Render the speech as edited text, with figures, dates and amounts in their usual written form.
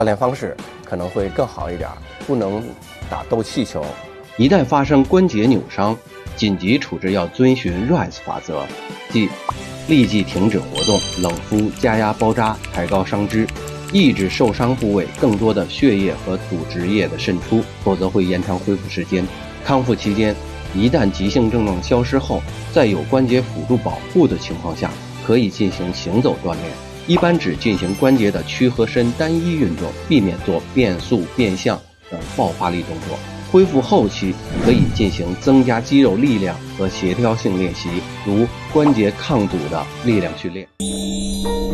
锻炼方式可能会更好一点，不能打斗气球。 一旦发生关节扭伤，紧急处置要遵循 RICE 法则，即立即停止活动，冷敷、加压包扎，抬高伤肢，抑制受伤部位更多的血液和组织液的渗出，否则会延长恢复时间。康复期间，一旦急性症状消失后，在有关节辅助保护的情况下，可以进行行走锻炼，一般只进行关节的屈和伸单一运动，避免做变速、变向等爆发力动作。恢复后期可以进行增加肌肉力量和协调性练习，如关节抗阻的力量训练。